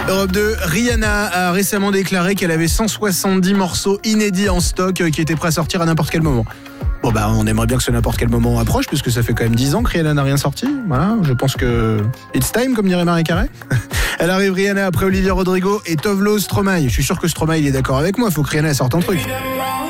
Europe 2, Rihanna a récemment déclaré qu'elle avait 170 morceaux inédits en stock qui étaient prêts à sortir à n'importe quel moment. Bon bah on aimerait bien que ce n'importe quel moment approche puisque ça fait quand même 10 ans que Rihanna n'a rien sorti. Voilà, je pense que it's time comme dirait Marie Carré. Elle arrive Rihanna après Olivia Rodrigo et Tovlo Stromae. Je suis sûr que Stromae il est d'accord avec moi, il faut que Rihanna sorte un truc.